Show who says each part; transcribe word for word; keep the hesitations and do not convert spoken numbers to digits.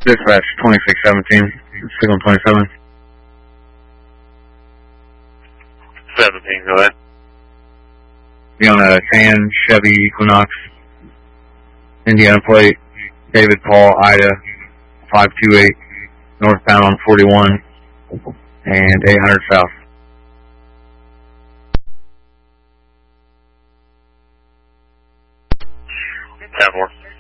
Speaker 1: Dispatch twenty-six seventeen, signal twenty-seven.
Speaker 2: seventeen, go ahead.
Speaker 1: Be on a tan Chevy Equinox, Indiana plate, David Paul Ida five two eight, northbound on forty-one and eight hundred south.
Speaker 2: ten four.